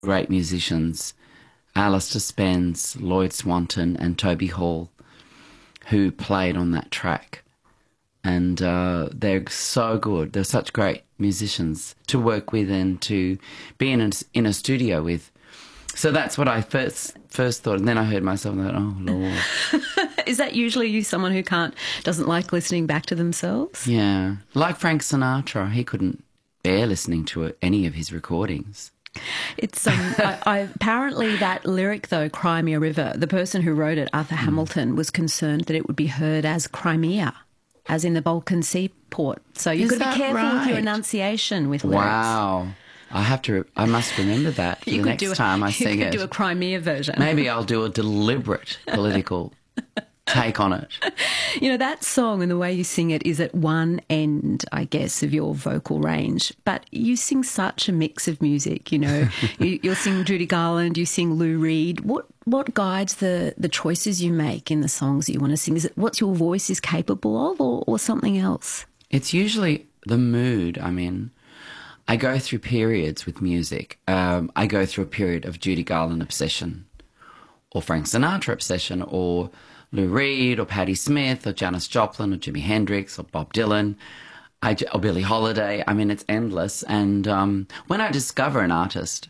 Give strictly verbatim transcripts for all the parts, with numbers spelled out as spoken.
great musicians, Alistair Spence, Lloyd Swanton and Toby Hall, who played on that track. And uh, they're so good. They're such great musicians to work with and to be in a, in a studio with. So that's what I first first thought. And then I heard myself and I thought, oh, Lord. Is that usually you, someone who can't, doesn't like listening back to themselves? Yeah. Like Frank Sinatra, he couldn't bear listening to any of his recordings. It's um, I, I, apparently that lyric, though, Cry Me a River, the person who wrote it, Arthur mm. Hamilton, was concerned that it would be heard as Crimea, as in the Balkan seaport. So you've Is got to be careful right? with your enunciation with lyrics. Wow. I have to, I must remember that for you the next a, time I sing it. You it. could do a Crimea version. Maybe I'll do a deliberate political take on it. You know, that song and the way you sing it is at one end, I guess, of your vocal range. But you sing such a mix of music, you know. you, you'll sing Judy Garland, you sing Lou Reed. What what guides the, the choices you make in the songs that you want to sing? Is it what your voice is capable of or, or something else? It's usually the mood I'm in. I go through periods with music. Um, I go through a period of Judy Garland obsession or Frank Sinatra obsession or Lou Reed or Patti Smith or Janis Joplin or Jimi Hendrix or Bob Dylan I, or Billie Holiday. I mean, it's endless. And um, when I discover an artist,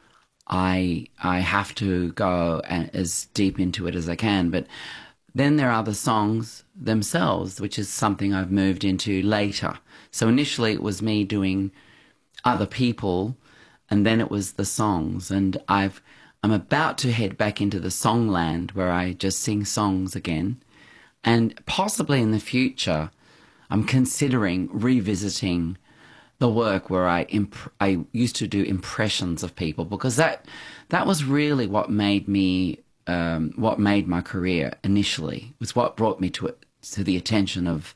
I I have to go as deep into it as I can. But then there are the songs themselves, which is something I've moved into later. So initially it was me doing other people, and then it was the songs. And I've I'm about to head back into the songland where I just sing songs again. And possibly in the future, I'm considering revisiting the work where I imp- I used to do impressions of people, because that that was really what made me um, what made my career initially. It was what brought me to it, to the attention of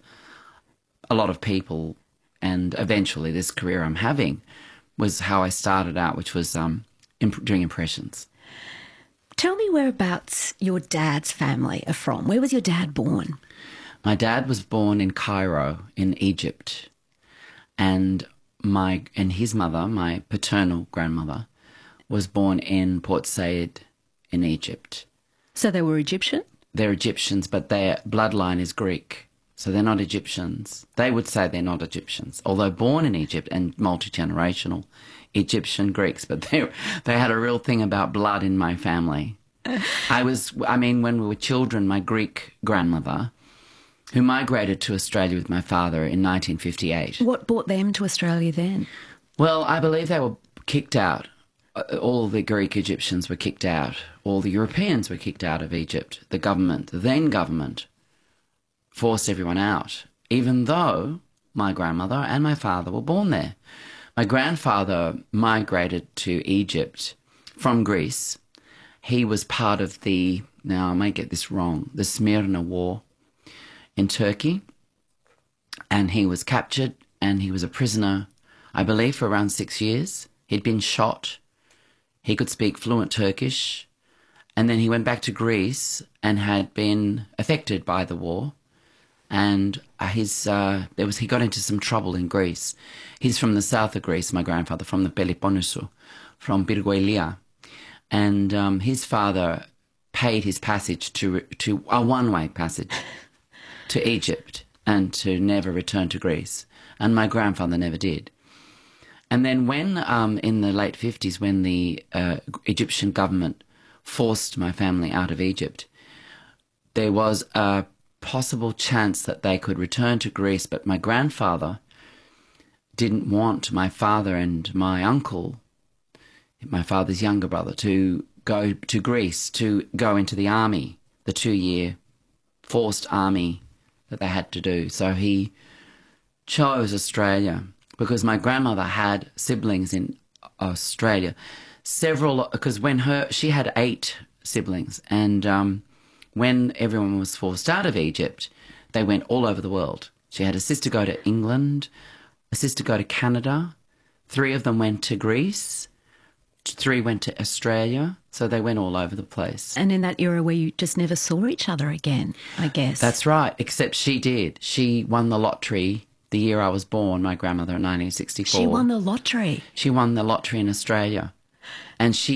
a lot of people, and eventually this career I'm having was how I started out, which was um, imp- doing impressions. Tell me whereabouts your dad's family are from. Where was your dad born? My dad was born in Cairo, in Egypt, and my and his mother, my paternal grandmother, was born in Port Said in Egypt. So they were Egyptian? They're Egyptians, but their bloodline is Greek, so they're not Egyptians. They would say they're not Egyptians, although born in Egypt and multi-generational Egyptian Greeks, but they they had a real thing about blood in my family. I was, I mean, when we were children, my Greek grandmother, who migrated to Australia with my father in nineteen fifty-eight. What brought them to Australia then? Well, I believe they were kicked out. All the Greek Egyptians were kicked out. All the Europeans were kicked out of Egypt. The government, the then government, forced everyone out, even though my grandmother and my father were born there. My grandfather migrated to Egypt from Greece. He was part of the, now I may get this wrong, the Smyrna War in Turkey, and he was captured and he was a prisoner, I believe, for around six years. He'd been shot. He could speak fluent Turkish, and then he went back to Greece and had been affected by the war. And his uh, there was he got into some trouble in Greece. He's from the south of Greece, my grandfather, from the Peloponnesu, from Birgoilia, and um, his father paid his passage to to a one-way passage to Egypt and to never return to Greece, and my grandfather never did. And then when um, in the late fifties, when the uh, Egyptian government forced my family out of Egypt, there was a possible chance that they could return to Greece, but my grandfather didn't want my father and my uncle, my father's younger brother, to go to Greece, to go into the army, the two-year forced army that they had to do. So he chose Australia because my grandmother had siblings in Australia. Several, because when her, she had eight siblings, and um, when everyone was forced out of Egypt, they went all over the world. She had a sister go to England, a sister go to Canada, three of them went to Greece, three went to Australia, so they went all over the place. And in that era where you just never saw each other again, I guess. That's right, except she did. She won the lottery the year I was born, my grandmother, in nineteen sixty-four. She won the lottery? She won the lottery in Australia. and she